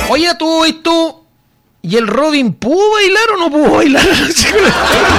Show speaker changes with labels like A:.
A: Oye, tú, ¿y el Robin pudo bailar o no pudo bailar?